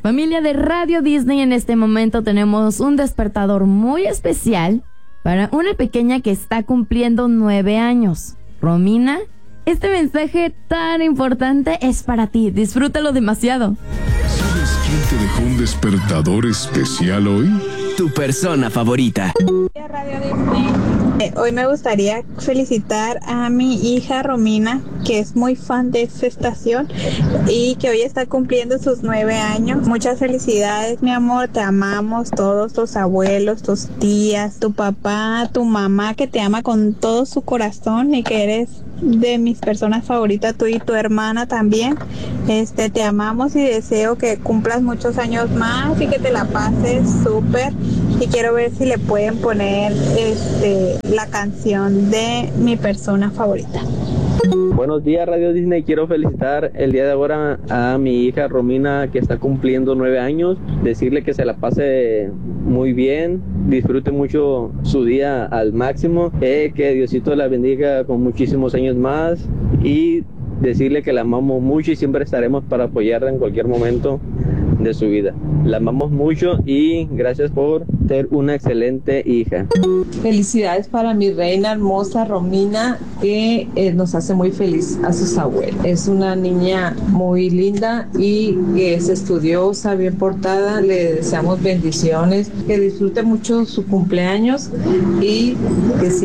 Familia de Radio Disney, en este momento tenemos un despertador muy especial para una pequeña que está cumpliendo 9 años. Romina, este mensaje tan importante es para ti. Disfrútalo demasiado. ¿Sabes quién te dejó un despertador especial hoy? Tu persona favorita. Radio Disney. Hoy me gustaría felicitar a mi hija Romina, que es muy fan de esta estación y que hoy está cumpliendo sus 9 años. Muchas felicidades, mi amor, te amamos todos, tus abuelos, tus tías, tu papá, tu mamá, que te ama con todo su corazón y que eres de mis personas favoritas, tú y tu hermana también. Te amamos y deseo que cumplas muchos años más y que te la pases súper. Y quiero ver si le pueden poner la canción de mi persona favorita. Buenos días, Radio Disney. Quiero felicitar el día de ahora a mi hija Romina, que está cumpliendo 9 años. Decirle que se la pase muy bien, disfrute mucho su día al máximo, que Diosito la bendiga con muchísimos años más y decirle que la amamos mucho y siempre estaremos para apoyarla en cualquier momento de su vida. La amamos mucho y gracias por ser una excelente hija. Felicidades para mi reina hermosa Romina, que nos hace muy feliz a sus abuelos. Es una niña muy linda y que es estudiosa, bien portada. Le deseamos bendiciones, que disfrute mucho su cumpleaños y que